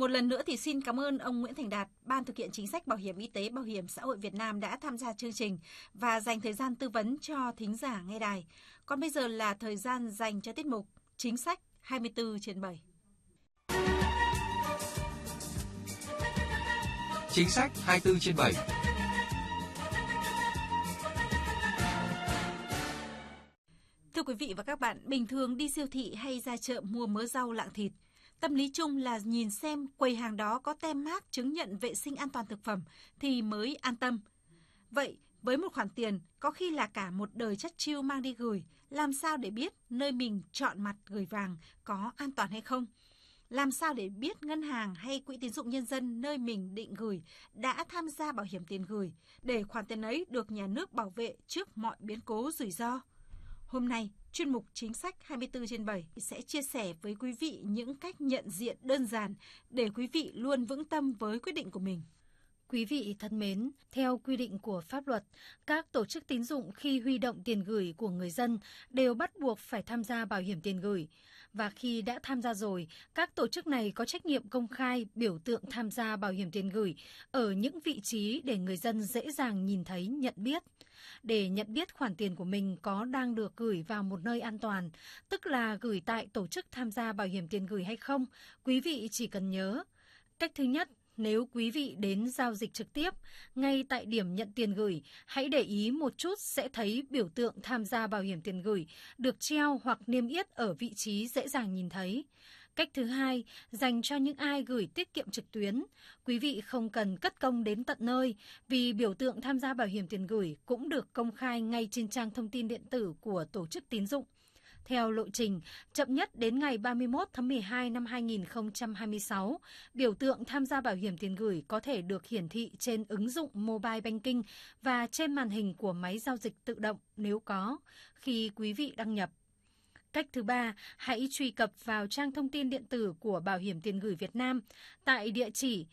Một lần nữa thì xin cảm ơn ông Nguyễn Thành Đạt, Ban thực hiện chính sách bảo hiểm y tế Bảo hiểm xã hội Việt Nam đã tham gia chương trình và dành thời gian tư vấn cho thính giả nghe đài. Còn bây giờ là thời gian dành cho tiết mục Chính sách 24/7. Chính sách 24/7. Thưa quý vị và các bạn, bình thường đi siêu thị hay ra chợ mua mớ rau lạng thịt, tâm lý chung là nhìn xem quầy hàng đó có tem mác chứng nhận vệ sinh an toàn thực phẩm thì mới an tâm. Vậy, với một khoản tiền, có khi là cả một đời chắt chiu mang đi gửi, làm sao để biết nơi mình chọn mặt gửi vàng có an toàn hay không? Làm sao để biết ngân hàng hay quỹ tín dụng nhân dân nơi mình định gửi đã tham gia bảo hiểm tiền gửi để khoản tiền ấy được nhà nước bảo vệ trước mọi biến cố rủi ro? Hôm nay, chuyên mục Chính sách 24/7 sẽ chia sẻ với quý vị những cách nhận diện đơn giản để quý vị luôn vững tâm với quyết định của mình. Quý vị thân mến, theo quy định của pháp luật, các tổ chức tín dụng khi huy động tiền gửi của người dân đều bắt buộc phải tham gia bảo hiểm tiền gửi. Và khi đã tham gia rồi, các tổ chức này có trách nhiệm công khai biểu tượng tham gia bảo hiểm tiền gửi ở những vị trí để người dân dễ dàng nhìn thấy, nhận biết. Để nhận biết khoản tiền của mình có đang được gửi vào một nơi an toàn, tức là gửi tại tổ chức tham gia bảo hiểm tiền gửi hay không, quý vị chỉ cần nhớ. Cách thứ nhất, nếu quý vị đến giao dịch trực tiếp, ngay tại điểm nhận tiền gửi, hãy để ý một chút sẽ thấy biểu tượng tham gia bảo hiểm tiền gửi được treo hoặc niêm yết ở vị trí dễ dàng nhìn thấy. Cách thứ hai, dành cho những ai gửi tiết kiệm trực tuyến, quý vị không cần cất công đến tận nơi vì biểu tượng tham gia bảo hiểm tiền gửi cũng được công khai ngay trên trang thông tin điện tử của tổ chức tín dụng. Theo lộ trình, chậm nhất đến ngày 31 tháng 12 năm 2026, biểu tượng tham gia bảo hiểm tiền gửi có thể được hiển thị trên ứng dụng Mobile Banking và trên màn hình của máy giao dịch tự động nếu có, khi quý vị đăng nhập. Cách thứ ba, hãy truy cập vào trang thông tin điện tử của Bảo hiểm tiền gửi Việt Nam tại địa chỉ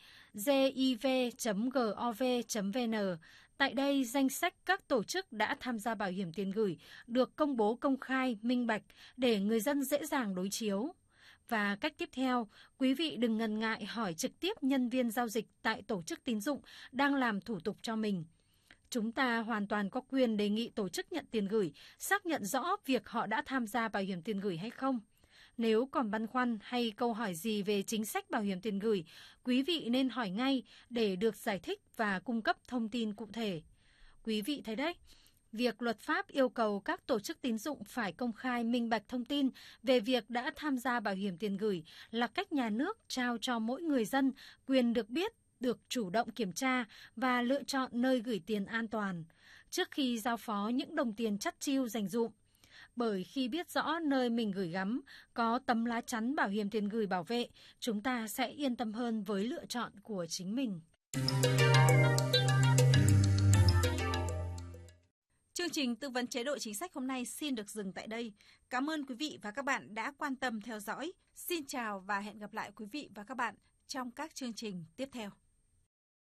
giv.gov.vn. Tại đây, danh sách các tổ chức đã tham gia bảo hiểm tiền gửi được công bố công khai, minh bạch để người dân dễ dàng đối chiếu. Và cách tiếp theo, quý vị đừng ngần ngại hỏi trực tiếp nhân viên giao dịch tại tổ chức tín dụng đang làm thủ tục cho mình. Chúng ta hoàn toàn có quyền đề nghị tổ chức nhận tiền gửi xác nhận rõ việc họ đã tham gia bảo hiểm tiền gửi hay không. Nếu còn băn khoăn hay câu hỏi gì về chính sách bảo hiểm tiền gửi, quý vị nên hỏi ngay để được giải thích và cung cấp thông tin cụ thể. Quý vị thấy đấy, việc luật pháp yêu cầu các tổ chức tín dụng phải công khai minh bạch thông tin về việc đã tham gia bảo hiểm tiền gửi là cách nhà nước trao cho mỗi người dân quyền được biết, được chủ động kiểm tra và lựa chọn nơi gửi tiền an toàn trước khi giao phó những đồng tiền chắt chiu dành dụm. Bởi khi biết rõ nơi mình gửi gắm có tấm lá chắn bảo hiểm tiền gửi bảo vệ, chúng ta sẽ yên tâm hơn với lựa chọn của chính mình. Chương trình tư vấn chế độ chính sách hôm nay xin được dừng tại đây. Cảm ơn quý vị và các bạn đã quan tâm theo dõi. Xin chào và hẹn gặp lại quý vị và các bạn trong các chương trình tiếp theo.